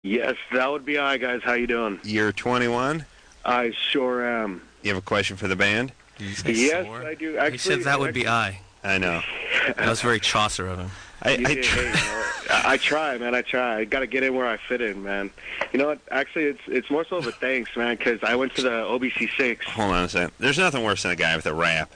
Yes, that would be I, guys. How you doing? You're 21? I sure am. You have a question for the band? Yes, I do. Actually, He said that would be I. I know. That was very Chaucer of him. I try, man. I try. I got to get in where I fit in, man. You know what? Actually, it's more so of a thanks, man, because I went to the OBC6. Hold on a second. There's nothing worse than a guy with a rap.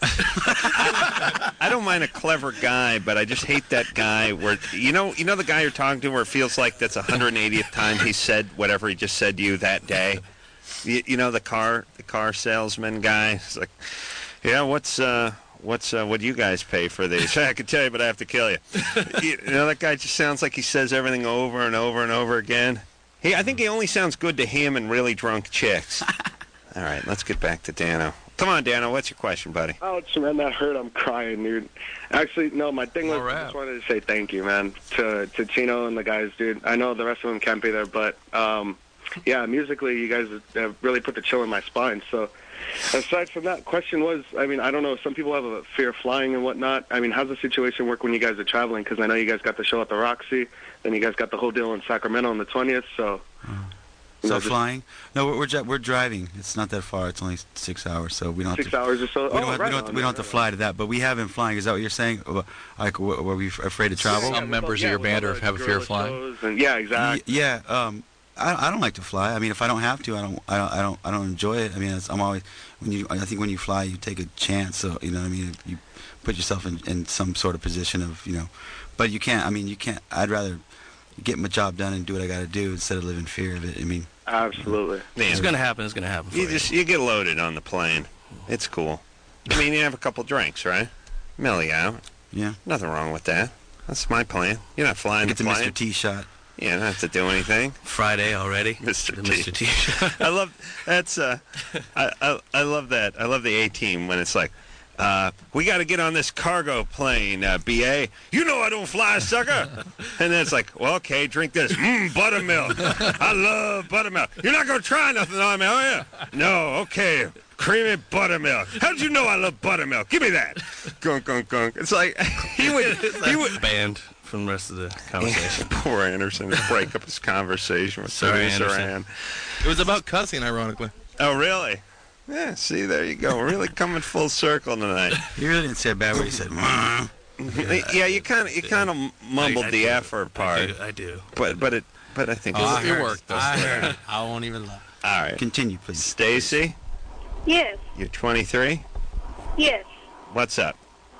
I don't mind a clever guy, but I just hate that guy where, you know the guy you're talking to where it feels like that's 180th time he said whatever he just said to you that day? You know the car salesman guy? It's like, yeah, what do you guys pay for these? I can tell you, but I have to kill you. You know, that guy just sounds like he says everything over and over and over again. I think he only sounds good to him and really drunk chicks. All right, let's get back to Dano. Come on, Dano, what's your question, buddy? Ouch, man, that hurt. I'm crying, dude. Actually, no, my thing was I just wanted to say thank you, man, to Chino and the guys, dude. I know the rest of them can't be there, but, yeah, musically, you guys have really put the chill in my spine, so... Aside from that, question was, I mean, I don't know, some people have a fear of flying and whatnot. I mean, how's the situation work when you guys are traveling? Because I know you guys got the show at the Roxy, then you guys got the whole deal in Sacramento on the 20th, so... flying? No, we're driving. It's not that far. It's only 6 hours, so we don't have 6 hours or so? We don't have to fly to that, but we have been flying. Is that what you're saying? Like, were we afraid of travel? Some members of your band have a fear of flying? Yeah, exactly. Yeah, I don't like to fly. I mean, if I don't have to, I don't enjoy it. I mean, I'm always I think when you fly, you take a chance. So you know what I mean. You put yourself in some sort of position of but you can't. I mean, you can't. I'd rather get my job done and do what I got to do instead of live in fear of it. I mean, absolutely. It's gonna happen. It's gonna happen. You get loaded on the plane. It's cool. I mean, you have a couple drinks, right? Melly out. Yeah. Nothing wrong with that. That's my plan. You're not flying. Get the Mr. T shot. You don't have to do anything. Friday already. Mr. T. I love that's I love that. I love the A-team when it's like, we got to get on this cargo plane, BA. You know I don't fly, sucker. And then it's like, well, okay, drink this. Buttermilk. I love buttermilk. You're not going to try nothing on me, are you? No, okay. Creamy buttermilk. How did you know I love buttermilk? Give me that. Gunk, gunk, gunk. It's like, he would banned from the rest of the conversation. Poor Anderson to break up his conversation with producer Ann. It was about cussing, ironically. Oh, really? Yeah, see, there you go. Really coming full circle tonight. He really didn't say a bad word. He said, yeah, you kind of mumbled the effort part. I do. But I think it worked. I heard it. I won't even lie. All right. Continue, please. Stacy? Yes. You're 23? Yes. What's up?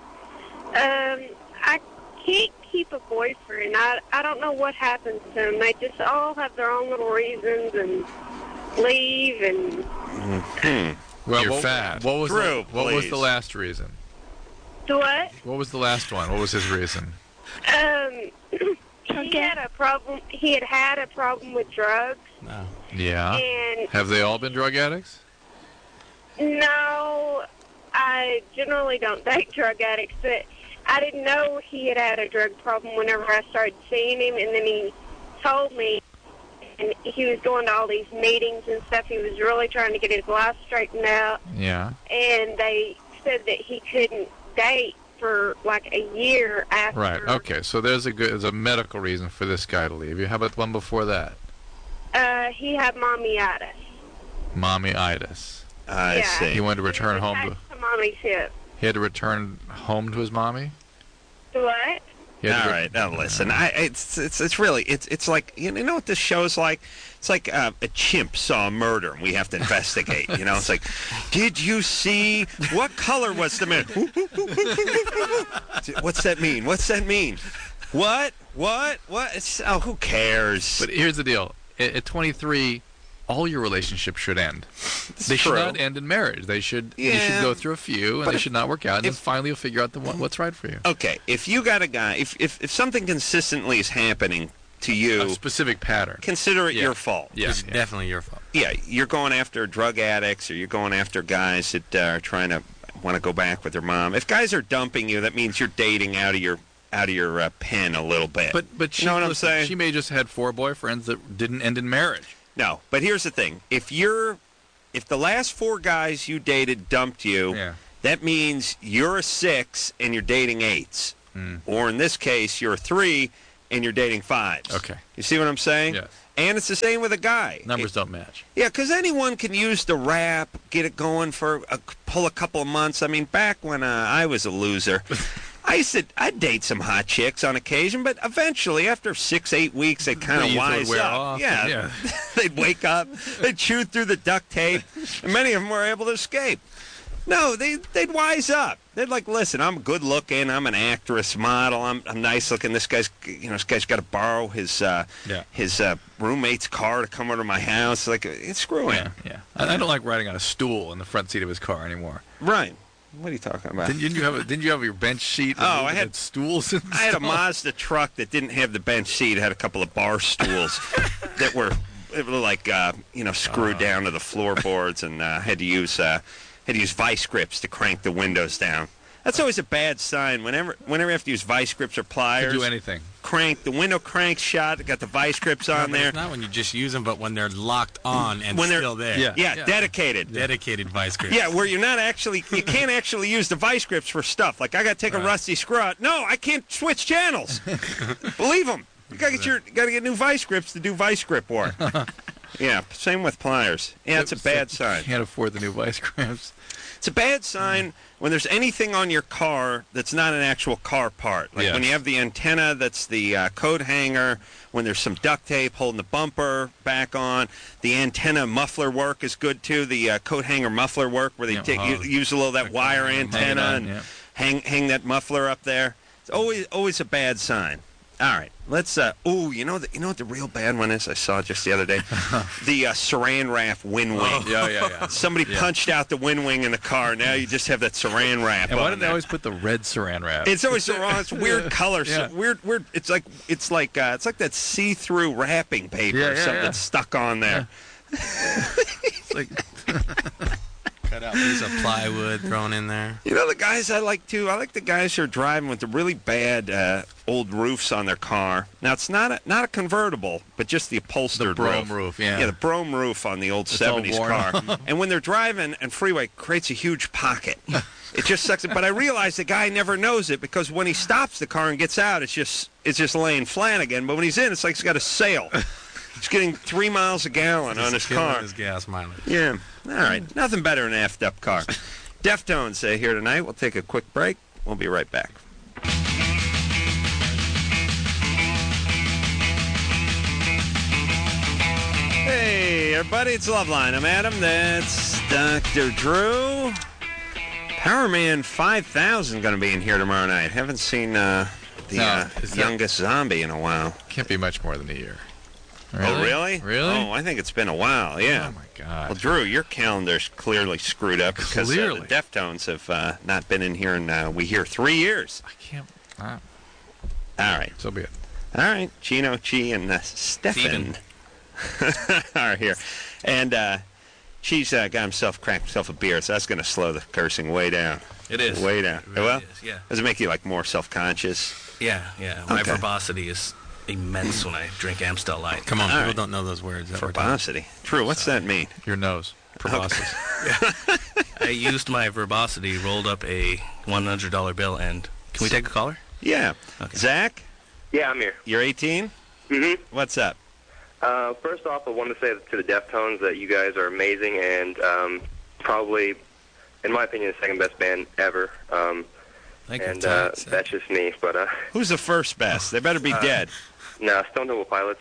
I can't keep a boyfriend. I don't know what happens to them. They just all have their own little reasons and leave and... Well, You're fat. What was Please. the last reason? Do what? What was the last one? What was his reason? He had a problem. He had a problem with drugs. No. Yeah. And Have they all been drug addicts? no, I generally don't date drug addicts, but I didn't know he had a drug problem whenever I started seeing him, and then he told me, and he was going to all these meetings and stuff. He was really trying to get his life straightened out. Yeah. And they said that he couldn't date for like a year after. Right. Okay. So there's a medical reason for this guy to leave you. How about the one before that? He had mommyitis. Mommyitis. I see. He wanted to return home to mommy's hip. He had to return home to his mommy? What? All right, now listen. It's really like you know what this show's like. It's like a chimp saw a murder and we have to investigate. You know, it's like, did you see what color was the man? What's that mean? What's that mean? What? It's, who cares? But here's the deal: at 23, all your relationships should end. They should not end in marriage. They should go through a few, and they should not work out. And then finally, you'll figure out what's right for you. Okay, if you got a guy, if something consistently is happening to you, a specific pattern, consider it your fault. Yeah, It's definitely your fault. Yeah, you're going after drug addicts, or you're going after guys that are trying to want to go back with their mom. If guys are dumping you, that means you're dating out of your pen a little bit. But she, you know what I'm saying? She may just had 4 boyfriends that didn't end in marriage. No, but here's the thing: if the last 4 guys you dated dumped you, that means you're a 6 and you're dating 8s, or in this case, you're a 3 and you're dating 5s. Okay, you see what I'm saying? Yes. And it's the same with a guy. Numbers don't match. Yeah, because anyone can use the rap, get it going pull a couple of months. I mean, back when I was a loser, I'd date some hot chicks on occasion, but eventually, after 6-8 weeks, they'd kind of wise up. Off, yeah. They'd wake up, they'd chew through the duct tape, and many of them were able to escape. No, they'd wise up. They'd like, listen, I'm good looking. I'm an actress, model. I'm nice looking. This guy's got to borrow his roommate's car to come over to my house. Like, screw him. Yeah. I don't like riding on a stool in the front seat of his car anymore. Right. What are you talking about? Didn't you have your bench seat? I had stools. I had a Mazda truck that didn't have the bench seat. It had a couple of bar stools that were like screwed down to the floorboards, and had to use vice grips to crank the windows down. That's always a bad sign. Whenever you have to use vice grips or pliers, to do anything. The window cranks shut. Got the vice grips on there. It's not when you just use them, but when they're locked on and when still there. Yeah, dedicated. Dedicated vice grips. Yeah, where you can't actually use the vice grips for stuff. Like, I got to take a rusty screw out. No, I can't switch channels. Believe them. You got to get new vice grips to do vice grip work. Yeah, same with pliers. Yeah, it's a bad sign. Can't afford the new vice grips. It's a bad sign when there's anything on your car that's not an actual car part. Like when you have the antenna that's the coat hanger, when there's some duct tape holding the bumper back on. The antenna muffler work is good, too. The coat hanger muffler work where they use a little of that wire antenna and hang that muffler up there. It's always a bad sign. All right, let's. You know what the real bad one is? I saw it just the other day. The Saran wrap wind wing. Oh, yeah. Somebody punched out the wind wing in the car. Now you just have that Saran wrap. And why did they always put the red Saran wrap? It's always the wrong. It's weird color. Yeah. So weird. It's like that see-through wrapping paper or something that's stuck on there. It's like. Cut out a piece of plywood thrown in there. You know the guys I like too? I like the guys who are driving with the really bad old roofs on their car. Now, it's not a convertible, but just the upholstered brome roof. Yeah, the brome roof on the old 70s car. And when they're driving and freeway, creates a huge pocket. It just sucks it. But I realize the guy never knows it because when he stops the car and gets out, it's just laying flat again. But when he's in, it's like he's got a sail. He's getting 3 miles a gallon on his car. His gas mileage. Yeah. All right. Nothing better than an effed up car. Deftones here tonight. We'll take a quick break. We'll be right back. Hey, everybody. It's Loveline. I'm Adam. That's Dr. Drew. Powerman 5000 going to be in here tomorrow night. Haven't seen the youngest zombie in a while. Can't be much more than a year. Really? Oh, really? Really? Oh, I think it's been a while, yeah. Oh, my God. Well, Drew, your calendar's clearly screwed up because the Deftones have not been in here in, we hear, 3 years. I can't. All right. So be it. All right. Chino, Chi, and Stefan are here. And Chi's cracked himself a beer, so that's going to slow the cursing way down. It is. Way down. It really is, yeah. Does it make you, more self-conscious? Yeah. My verbosity is immense when I drink Amstel Light. Come on, people don't know those words. Verbosity. True. What's that mean? Your nose. Proboscis. Okay. I used my verbosity, rolled up a $100 bill, and can we take a caller? Yeah. Okay. Zach? Yeah, I'm here. You're 18? Mm-hmm. What's up? First off, I want to say to the Deftones that you guys are amazing and probably, in my opinion, the second best band ever. Thank you. And that's just me. But who's the first best? They better be dead. No, Stone Temple Pilots.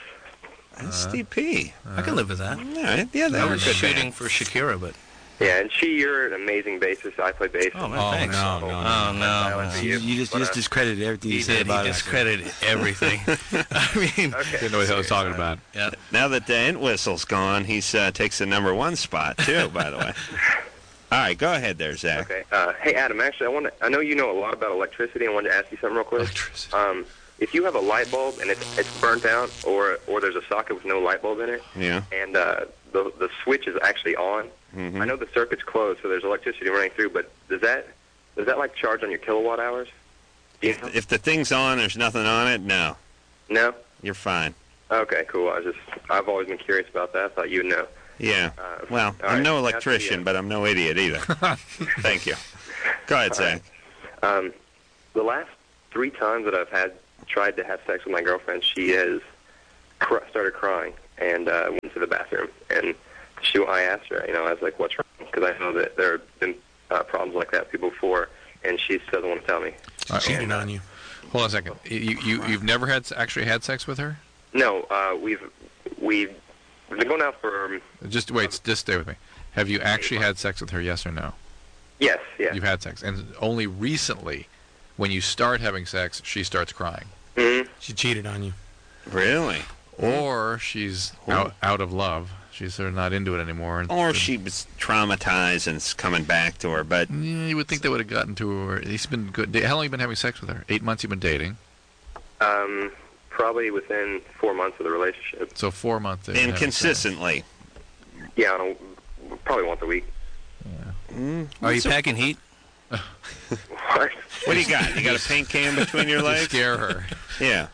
STP. I can live with that. All right. Yeah, I was good shooting band. for Shakira, but... Yeah, and you're an amazing bassist. I play bass. Oh, man, thanks. No. You just discredited everything you said about it. He discredited everything. I mean... Okay. Didn't know what he was talking about. Yeah. Now that the Entwistle's gone, he takes the number 1 spot, too, by the way. All right, go ahead there, Zach. Okay. Hey, Adam, actually, I know you know a lot about electricity. I wanted to ask you something real quick. Electricity. If you have a light bulb and it's burnt out, or there's a socket with no light bulb in it, and the switch is actually on, I know the circuit's closed, so there's electricity running through, but does that charge on your kilowatt hours? If the thing's on, there's nothing on it, no. No? You're fine. Okay, cool. I've always been curious about that. I thought you'd know. Yeah. Well, I'm no electrician, but I'm no idiot either. Thank you. Go ahead, Zach. The last 3 times that I've tried to have sex with my girlfriend, she has started crying, and went to the bathroom. And I asked her, I was like, what's wrong? Because I know that there have been problems like that with people before, and she doesn't want to tell me. Cheating on you. Hold on a second. You've never actually had sex with her? No, we've been going out for... Just stay with me. Have you actually had sex with her, yes or no? Yes, yeah. You've had sex. And only recently, when you start having sex, she starts crying. Mm-hmm. She cheated on you. Really? Or she's out of love. She's sort of not into it anymore. Or she was traumatized and it's coming back to her, but... Yeah, you would think they would have gotten to her. He's been good. How long have you been having sex with her? 8 months you've been dating? Probably within 4 months of the relationship. So 4 months. And consistently? Yeah, probably once a week. Yeah. Are you packing heat? What? What do you got? You got a paint can between your legs? Scare her. Yeah.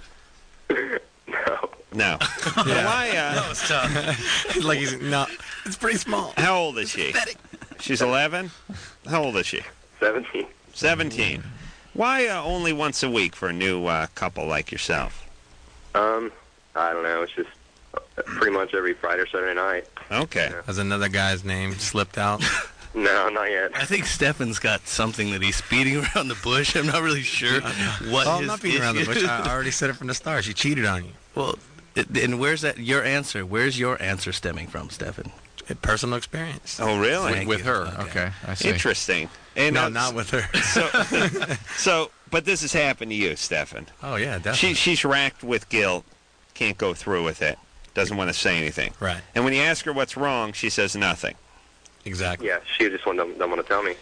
No. Yeah. Why? No, it's tough. Like it's pretty small. How old is she? She's 11? How old is she? 17. 17. Why only once a week for a new couple like yourself? I don't know. It's just pretty much every Friday or Saturday night. Okay. Has another guy's name slipped out? No, not yet. I think Stefan's got something that he's speeding around the bush. I'm not really sure what I'm his not beating around the bush. I already said it from the start. She cheated on you. Well, and where's your answer? Where's your answer stemming from? Stefan? Personal experience. Oh, really? Thank With you. her. Okay, I see. Interesting. And No, not with her. But this has happened to you, Stefan. Oh, yeah, definitely. She's racked with guilt, can't go through with it, doesn't want to say anything. Right. And when you ask her what's wrong, she says nothing. Exactly. Yeah, she just don't want to tell me.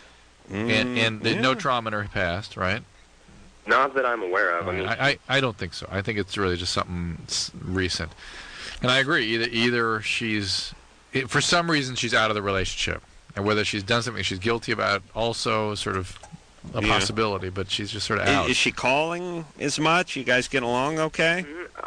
And no trauma in her past, right? Not that I'm aware of. I don't think so. I think it's really just something recent. And I agree. Either for some reason she's out of the relationship, and whether she's done something she's guilty about, also sort of a possibility. But she's just sort of out. Is she calling as much? You guys get along okay?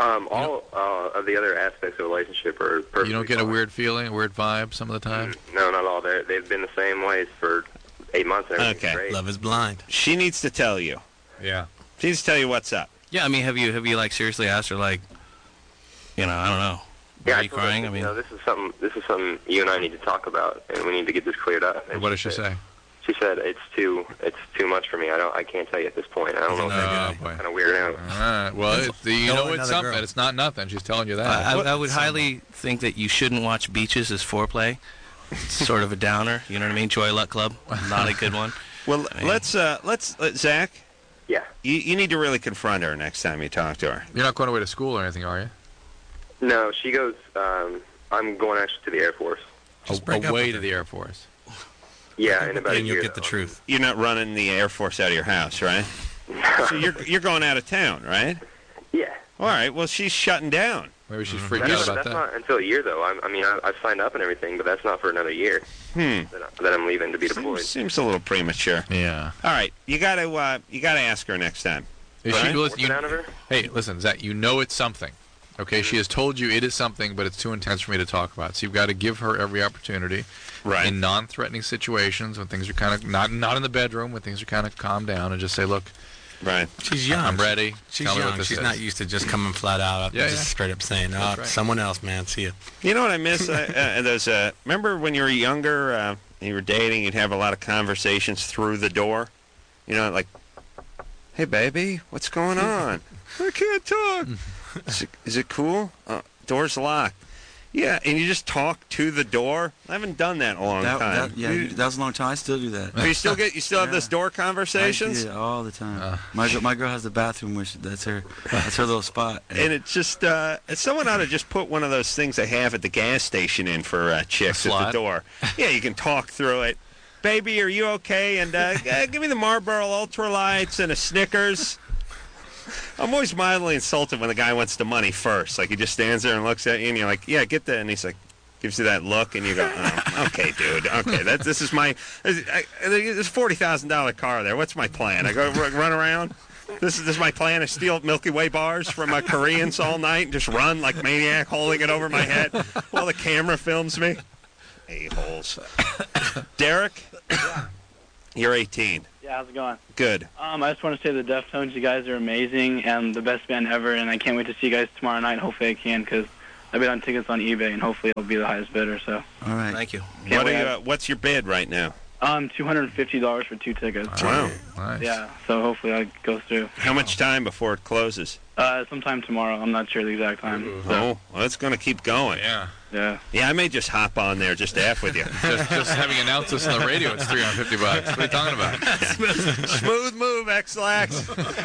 All of the other aspects of the relationship are perfectly You don't get fine. a weird feeling, a weird vibe some of the time? No, not at all. They've been the same ways for 8 months. And everything's Okay. great. Love is blind. She needs to tell you. Yeah. She needs to tell you what's up. Yeah, I mean, have you like seriously asked her, like, I don't know, Yeah, are you crying? I mean, this is something you and I need to talk about, and we need to get this cleared up. And What does she say? She said it's too much for me. I can't tell you at this point. I don't know. Oh, boy. Kind of weird out. All right. Well, you know it's something. Girl. It's not nothing. She's telling you that. I would highly think that you shouldn't watch Beaches as foreplay. It's sort of a downer. You know what I mean? Joy Luck Club, not a good one. Well, let's Zach. Yeah. You need to really confront her next time you talk to her. You're not going away to school or anything, are you? No, she goes. I'm going actually to the Air Force. Just break up Away with to her. the Air Force. Yeah, in about a And year. you'll get the truth. You're not running the Air Force out of your house, right? So you're going out of town, right? Yeah. All right. Well, she's shutting down. Maybe she's freaking out about That's that. not until a year, though. I've signed up and everything, but that's not for another year. That I'm leaving to be deployed. Seems a little premature. Yeah. All right. You gotta ask her next time. Is Right? she, listen, What's down of her? hey, listen, Zach, you know it's something. Okay, she has told you it is something, but it's too intense for me to talk about. So you've got to give her every opportunity Right. in non-threatening situations when things are kind of not in the bedroom, when things are kind of calmed down, and just say, look, Right. She's young. I'm ready. She's Tell me what young. this She's is. not used to just coming flat out, Yeah, just yeah. straight up saying, "Oh, right. someone else, man. See you." You know what I miss? Remember when you were younger, and you were dating, you'd have a lot of conversations through the door? You know, like, hey, baby, what's going on? I can't talk. Is it cool? Door's locked. Yeah, and you just talk to the door. I haven't done that in a long time. That was a long time. I still do that. You still have this door conversations? Yeah, all the time. My girl has the bathroom, which that's her little spot. And it's just someone ought to just put one of those things they have at the gas station in for chicks at the door. Yeah, you can talk through it. Baby, are you okay? And give me the Marlboro Ultralights and a Snickers. I'm always mildly insulted when the guy wants the money first. Like, he just stands there and looks at you, and you're like, yeah, get that. And he's like, gives you that look, and you go, oh, okay, dude, okay. This is my, there's a $40,000 car there. What's my plan? I go run around? This is my plan. I steal Milky Way bars from Koreans all night and just run like maniac, holding it over my head while the camera films me. A-holes. Derek? Yeah. You're 18. Yeah, how's it going? Good. I just want to say the Deftones, you guys are amazing and the best band ever, and I can't wait to see you guys tomorrow night. Hopefully I can, because I bid on tickets on eBay, and hopefully I'll be the highest bidder. So. All right. Thank you. What's your bid right now? $250 for 2 tickets. Wow. Nice. Yeah, so hopefully that goes through. How much time before it closes? Sometime tomorrow. I'm not sure the exact time. So. Oh, well, it's going to keep going. Yeah. Yeah. Yeah, I may just hop on there just to F with you. just having announced this on the radio, it's $350. What are you talking about? Smooth move, X-Lax.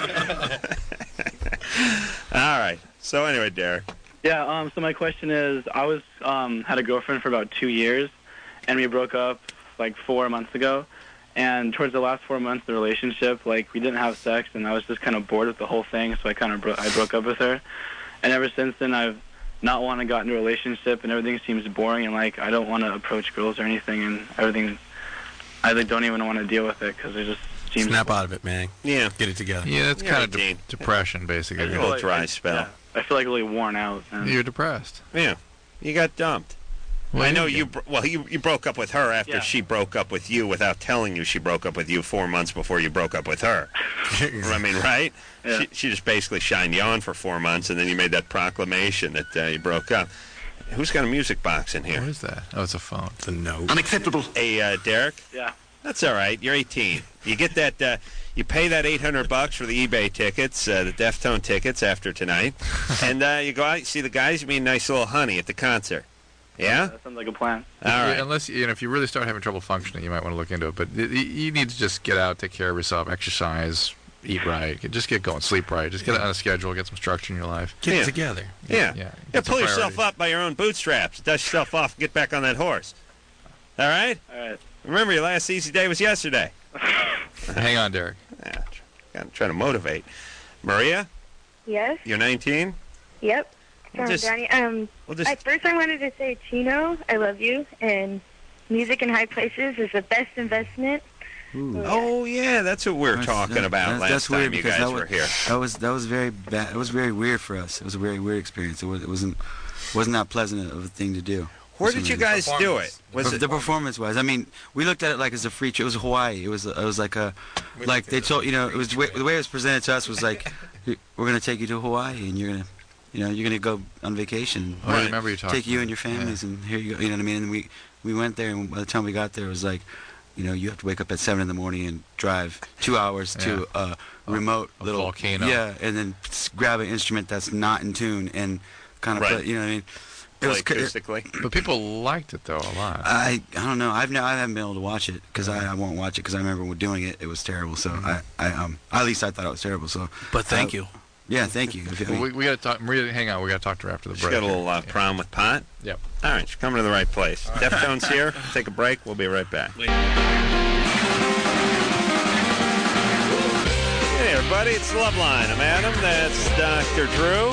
All right. So anyway, Derek. Yeah, so my question is, I was had a girlfriend for about 2 years, and we broke up like 4 months ago. And towards the last 4 months of the relationship, like, we didn't have sex, and I was just kind of bored with the whole thing, so I kind of I broke up with her. And ever since then, I've not want to get into a relationship, and everything seems boring, and like, I don't want to approach girls or anything, and everything, I like, don't even want to deal with it because it just seems. Snap out of it, man. Yeah. Get it together. Yeah, that's kind of depression, basically. A little dry spell. Yeah, I feel like really worn out. And You're depressed. Yeah. You got dumped. Well, I know you broke up with her after Yeah. she broke up with you without telling you she broke up with you 4 months before you broke up with her. I mean, right? Yeah. She just basically shined you on for 4 months, and then you made that proclamation that you broke up. Who's got a music box in here? What is that? Oh, it's a phone. It's a note. Unacceptable. Hey, Derek? Yeah. That's all right. You're 18. You get that. You pay that $800 for the eBay tickets, the Deftone tickets after tonight, and you go out, you see the guys, you meet a nice little honey at the concert. Yeah? That sounds like a plan. All right. Unless, if you really start having trouble functioning, you might want to look into it. But you need to just get out, take care of yourself, exercise, eat right, just get going, sleep right, just get on a schedule, get some structure in your life. Get it together. Yeah. Get some Pull yourself priorities. up by your own bootstraps. Dust yourself off and get back on that horse. All right? All right. Remember, your last easy day was yesterday. Hang on, Derek. Yeah, I'm trying to motivate. Maria, Yes. you're 19? Yep. We'll just- Johnny. We'll just At first, I wanted to say, Chino, I love you, and music in high places is the best investment. Oh yeah, that's what we were talking about last that's time weird you because guys were here. That was very bad. It was very weird for us. It was a very weird experience. It wasn't that pleasant of a thing to do. Where did you guys do it? Was The performance-wise, I mean, we looked at it like as a free trip. It was Hawaii. It was like they told it was the way it was presented to us was like, we're gonna take you to Hawaii and you're gonna go on vacation. Oh, I remember you talking Take you about and your families and here you go. You know what I mean? And we went there, and by the time we got there, it was like, you have to wake up at 7 a.m. and drive 2 hours to a remote little volcano. Yeah, and then grab an instrument that's not in tune and kind of Right. play, you know what I mean? Play acoustically? But people liked it, though, a lot. I don't know. I haven't been able to watch it because I won't watch it because I remember doing it. It was terrible. So at least I thought it was terrible. So. But thank you. Yeah, thank you. Well, we got to talk. Maria, hang on. We got to talk to her after the She break. got a little problem with pot? Yep. All right, she's coming to the right place. Deftones here. Take a break. We'll be right back. Hey, everybody. It's Loveline. I'm Adam. That's Dr. Drew.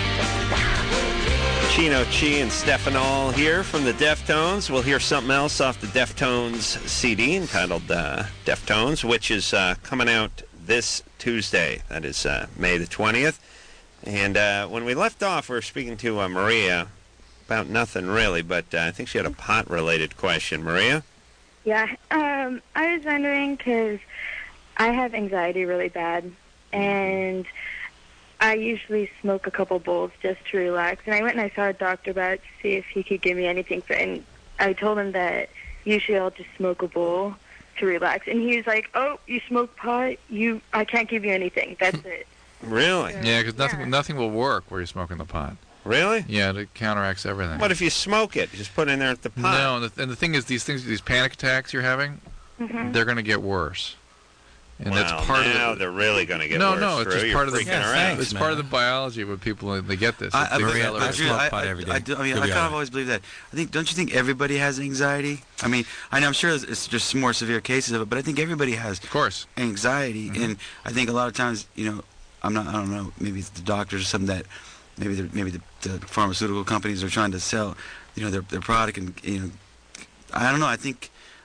Chino Chi and Stefano here from the Deftones. We'll hear something else off the Deftones CD entitled Deftones, which is coming out this Tuesday. That is May the 20th. And when we left off, we were speaking to Maria about nothing really, but I think she had a pot-related question. Maria? Yeah. I was wondering because I have anxiety really bad, and I usually smoke a couple bowls just to relax. And I went and I saw a doctor about it to see if he could give me anything for it. And I told him that usually I'll just smoke a bowl to relax. And he was like, "Oh, you smoke pot? I can't give you anything. That's it." Really? Yeah, because nothing will work where you're smoking the pot. Really? Yeah, it counteracts everything. What if you smoke it? Just put it in there at the pot. No, and the thing is, these panic attacks you're having, they're going to get worse. And that's part now of they're really going to get no, worse. No, it's just part of the It's part of the biology when people they get this. I smoke pot every day. I kind of always believe that. Don't you think everybody has anxiety? I mean, I'm sure it's just more severe cases of it, but I think everybody has, of course, anxiety. And I think a lot of times, I don't know, maybe it's the doctors or something that maybe the pharmaceutical companies are trying to sell, their product, and I don't know.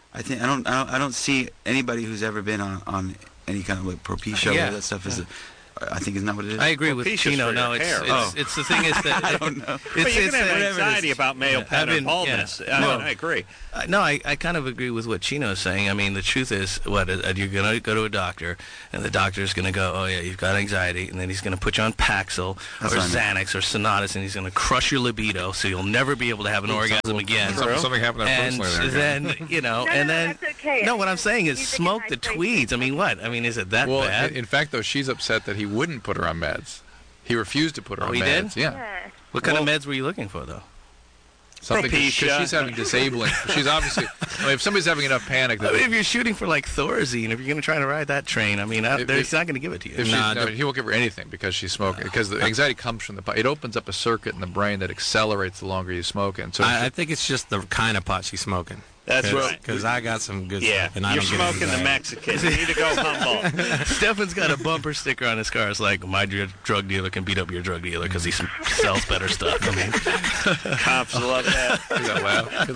I don't see anybody who's ever been on any kind of like Propecia or that stuff I think isn't that what it is? I agree with Chino. No, it's the thing is that I don't know. But you can have anxiety about male pattern baldness. I agree. No, I kind of agree with what Chino is saying. I mean, the truth is, you're going to go to a doctor, and the doctor's going to go, oh, yeah, you've got anxiety, and then he's going to put you on Paxil or Xanax or Sonatus, and he's going to crush your libido, so you'll never be able to have an orgasm again. Something happened personally there. And then, that's okay. No, what I'm saying is smoke the tweeds. I mean, what? I mean, is it that bad? In fact, though, she's upset that he wouldn't put her on meds. He refused to put her on meds. He did? Yeah. What kind of meds were you looking for, though? Something because she's having disabling. She's obviously. I mean, if somebody's having enough panic, if you're shooting for like Thorazine, if you're going to try to ride that train, I mean, he's not going to give it to you. He won't give her anything because she's smoking. Because the anxiety comes from the pot. It opens up a circuit in the brain that accelerates the longer you smoke it. And so I think it's just the kind of pot she's smoking. That's right. Because I got some good stuff, and I you're don't smoking the Mexican. You need to go humble. Stefan's got a bumper sticker on his car. It's like, my drug dealer can beat up your drug dealer because he sells better stuff. I mean, cops love that. Look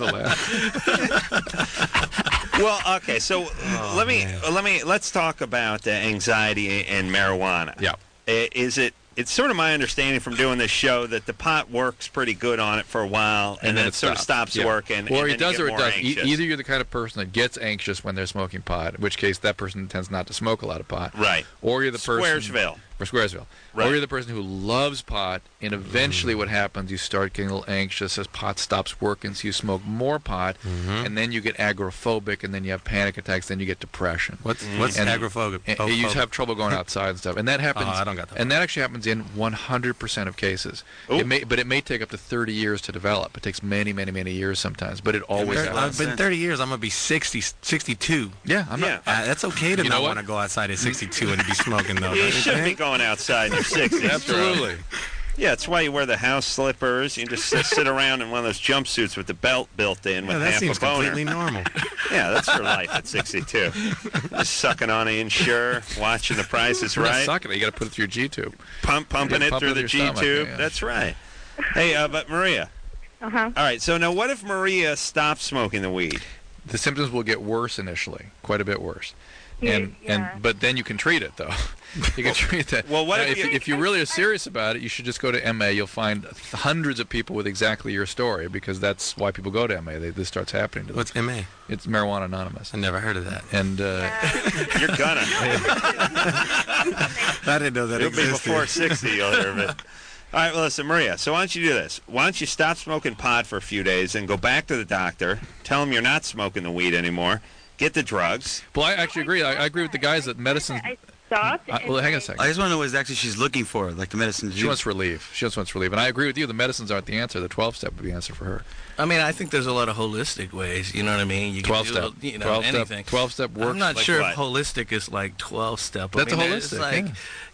at the laugh. Well, okay, so let's talk about anxiety and marijuana. Yeah. It's sort of my understanding from doing this show that the pot works pretty good on it for a while, and then it sort of stops working. Or it does or it doesn't. Either you're the kind of person that gets anxious when they're smoking pot, in which case that person tends not to smoke a lot of pot. Right. Or you're the person... Squaresville. Right. Or you're the person who loves pot, and eventually what happens, you start getting a little anxious as pot stops working, so you smoke more pot, and then you get agoraphobic, and then you have panic attacks, then you get depression. What's agoraphobic? You have trouble going outside and stuff. And that happens. I don't got that. And that actually happens in 100% of cases. But it may take up to 30 years to develop. It takes many, many, many years sometimes, but it always happens. I've been 30 years. I'm going to be 62. Yeah, I'm not. That's okay to not want to go outside at 62 and be smoking, though. You should be going outside in your 60s. Absolutely. Yeah, that's why you wear the house slippers. You just sit around in one of those jumpsuits with the belt built in with half a boner. That seems completely normal. Yeah, that's your life at 62. Just sucking on an Insure, watching The Price is Right. Sucking it. You got to put it through your G-tube. Pumping it through the G-tube. Yeah. That's right. Hey, but Maria. Uh-huh. All right, so now what if Maria stops smoking the weed? The symptoms will get worse initially, quite a bit worse. But then you can treat it, though. You can treat that. Well, what if you really are serious about it, you should just go to MA. You'll find hundreds of people with exactly your story, because that's why people go to MA. This starts happening to them. What's MA? It's Marijuana Anonymous. I never heard of that. And you're gonna. I didn't know that You'll existed. be before 60, you'll hear of it. All right, well, listen, Maria, so why don't you do this? Why don't you stop smoking pot for a few days and go back to the doctor, tell him you're not smoking the weed anymore, get the drugs. Well, I actually agree. I agree with the guys that medicine... Stopped. Well, hang on a second. I just want to know what exactly she's looking for, like the medicine. She wants relief. She just wants relief. And I agree with you. The medicines aren't the answer. The 12-step would be the answer for her. I mean, I think there's a lot of holistic ways. You know what I mean? You 12-step. You know, anything. 12-step works. I'm not like sure what? if holistic is like 12-step. That's I mean, holistic. Like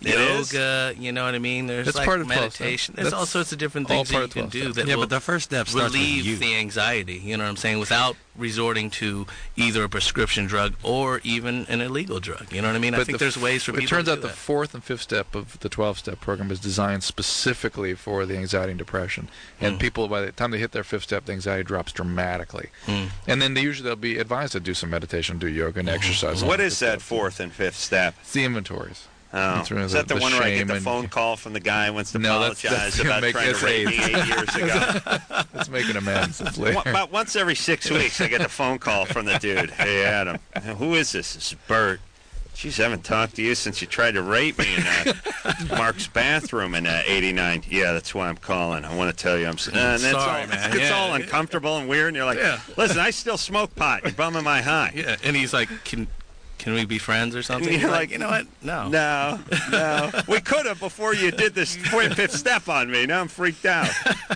yoga. You know what I mean? There's that's like part of meditation. There's all sorts of different things that you can do that will but the first step starts relieve with you. the anxiety. You know what I'm saying? Without resorting to either a prescription drug or even an illegal drug. You know what I mean? I think there's ways for people to do that. It turns out the 4th and 5th step of the 12-step program is designed specifically for the anxiety and depression. And people, by the time they hit their 5th step, the anxiety drops dramatically. And then they'll be advised to do some meditation, do yoga, and exercise. What is that 4th and 5th step? It's the inventories. Oh. Is that the one where I get the phone call from the guy who wants to apologize about trying to rape me 8 years ago? That's making amends. That's later. About once every 6 weeks, I get the phone call from the dude. Hey, Adam, who is this? This is Bert. Jeez, I haven't talked to you since you tried to rape me in Mark's bathroom in '89. Yeah, that's why I'm calling. I want to tell you I'm sorry, man. It's all uncomfortable and weird, and you're like, listen, I still smoke pot. You're bumming my high. Yeah, and he's like, can we be friends or something? You're like, you know what? No. We could have before you did this 5th step on me. Now I'm freaked out.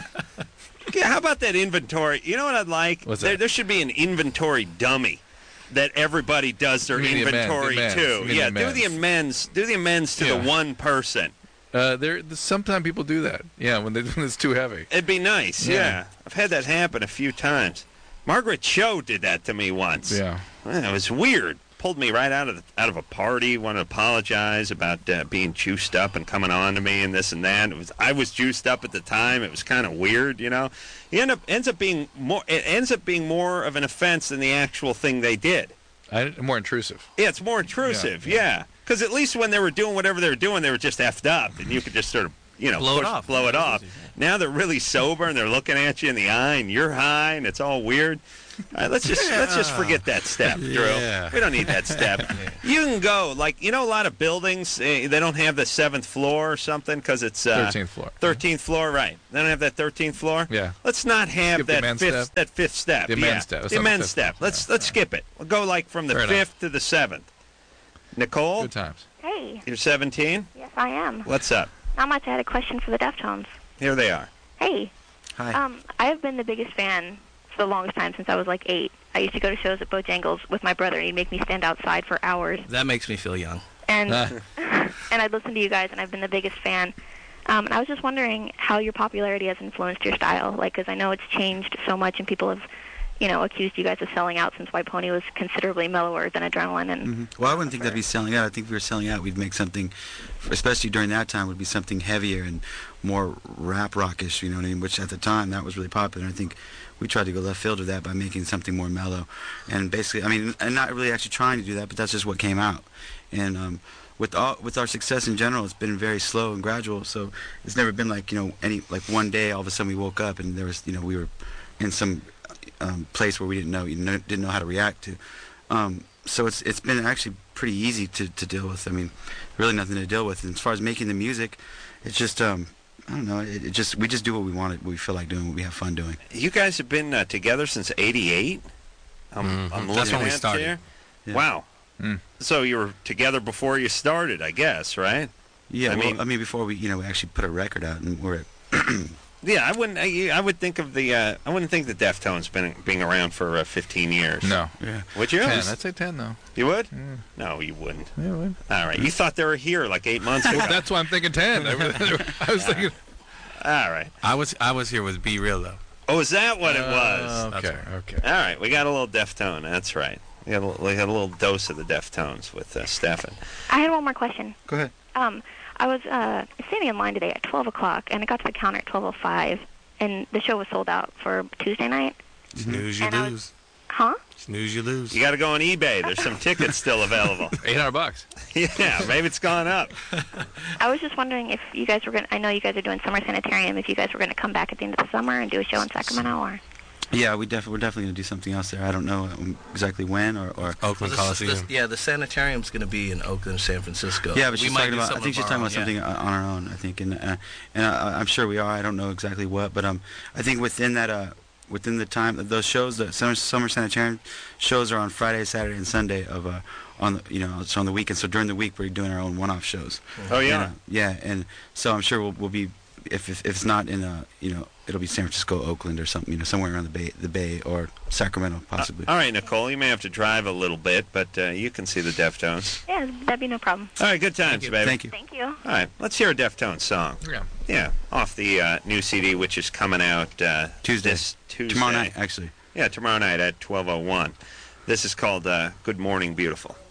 Okay, how about that inventory? You know what I'd like? What's that? There should be an inventory dummy that everybody does their inventory too. Yeah, do the amends to the one person. Sometimes people do that. Yeah, when it's too heavy. It'd be nice. Yeah. I've had that happen a few times. Margaret Cho did that to me once. Yeah, it was weird. Pulled me right out of a party. Wanted to apologize about being juiced up and coming on to me and this and that. I was juiced up at the time. It was kind of weird, you know. It ends up being more of an offense than the actual thing they did. More intrusive. Yeah, it's more intrusive. Yeah. Because at least when they were doing whatever they were doing, they were just effed up, and you could just sort of, blow it off. Now they're really sober, and they're looking at you in the eye, and you're high, and it's all weird. Let's just forget that step, Drew. Yeah. We don't need that step. You can go, a lot of buildings, they don't have the 7th floor or something because it's 13th floor. 13th floor, right. They don't have that 13th floor? Yeah. Let's not have Skip that fifth step. The men's step. The men's step. Let's skip it. We'll go from the Fair 5th enough. to the 7th. Nicole? Good times. Hey. You're 17? Yes, I am. What's up? Not much. I had a question for the Deftones. Here they are. Hey. Hi. I have been the biggest fan for the longest time since I was 8. I used to go to shows at Bojangles with my brother, and he'd make me stand outside for hours. That makes me feel young. And and I'd listen to you guys, and I've been the biggest fan. And I was just wondering how your popularity has influenced your style, because I know it's changed so much, and people have, accused you guys of selling out since White Pony was considerably mellower than Adrenaline. And Well, I wouldn't think that'd be selling out. I think if we were selling out, we'd make something, especially during that time, would be something heavier and more rap rockish, you know what I mean? Which at the time, that was really popular. And I think we tried to go left field with that by making something more mellow. And basically, and not really actually trying to do that, but that's just what came out. And with our success in general, it's been very slow and gradual. So it's never been one day all of a sudden we woke up and there was, we were in some place where we didn't know how to react to. So it's been actually pretty easy to deal with. I mean, really nothing to deal with. And as far as making the music, it's just I don't know. We just do what we want, what we feel like doing, what we have fun doing. You guys have been together since '88. I'm That's when we at started. here. Yeah. Wow. So you were together before you started, I guess, right? Yeah. I mean, before we actually put a record out, and we're at. Yeah, I wouldn't. I would think of the. I wouldn't think the Deftones being around for 15 years. No. Yeah. Would you? 10. I'd say 10, though. You would? Yeah. No, you wouldn't. Yeah, I would. All right. You thought they were here 8 months ago. That's why I'm thinking 10. I was thinking. All right. I was here with Be Real, though. Oh, is that what it was? Okay. All right. We got a little Deftone. That's right. We got a little dose of the Deftones with Stefan. I had one more question. Go ahead. I was standing in line today at 12 o'clock, and I got to the counter at 12:05, and the show was sold out for Tuesday night. Snooze, you And lose. Huh? Snooze, you lose. You got to go on eBay. There's some tickets still available. $800. Yeah, maybe it's gone up. I was just wondering if you guys were going to, I know you guys are doing Summer Sanitarium, if you guys were going to come back at the end of the summer and do a show in Sacramento, or... Yeah, we're definitely going to do something else there. I don't know exactly when or Oakland Coliseum. The sanitarium's going to be in Oakland, San Francisco. Yeah, but we she's might talking do about. I something think she's of talking our about own, something on our own. I think, and I'm sure we are. I don't know exactly what, but I think within that within the time those shows, the summer sanitarium shows are on Friday, Saturday, and Sunday of it's on the weekend. So during the week we're doing our own one-off shows. Oh yeah. And so I'm sure we'll be if it's not in it'll be San Francisco, Oakland, or something, somewhere around the Bay or Sacramento, possibly. All right, Nicole, you may have to drive a little bit, but you can see the Deftones. Yeah, that'd be no problem. All right, good times, baby. Thank you. Thank you. All right, let's hear a Deftones song. Yeah. Yeah, off the new CD, which is coming out Tuesday. this Tuesday. Tomorrow night, actually. Yeah, tomorrow night at 12:01. This is called Good Morning, Beautiful.